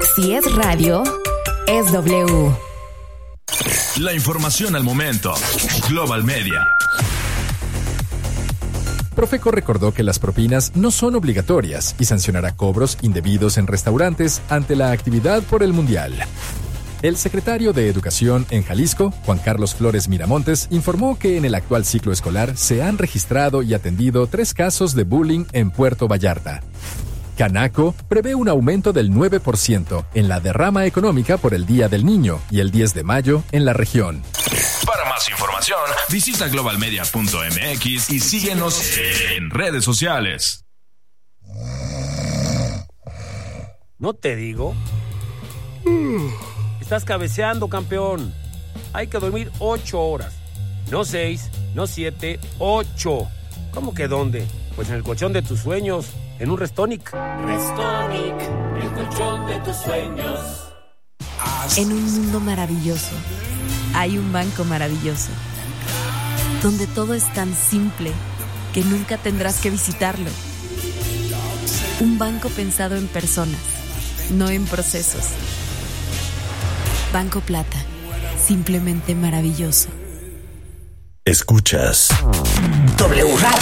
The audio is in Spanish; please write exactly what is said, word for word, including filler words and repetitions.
Si es radio, es W. La información al momento. Global Media. Profeco recordó que las propinas no son obligatorias y sancionará cobros indebidos en restaurantes ante la actividad por el Mundial. El secretario de Educación en Jalisco, Juan Carlos Flores Miramontes, informó que en el actual ciclo escolar se han registrado y atendido tres casos de bullying en Puerto Vallarta. Canaco prevé un aumento del nueve por ciento en la derrama económica por el Día del Niño y el diez de mayo en la región. Para más información, visita global media punto m x y síguenos en redes sociales. ¿No te digo? Estás cabeceando, campeón. Hay que dormir ocho horas. No seis, no siete, ocho. ¿Cómo que dónde? Pues en el colchón de tus sueños, en un Restonic. Restonic, el colchón de tus sueños. En un mundo maravilloso, hay un banco maravilloso, donde todo es tan simple que nunca tendrás que visitarlo. Un banco pensado en personas, no en procesos. Banco Plata, simplemente maravilloso. Escuchas W Radio.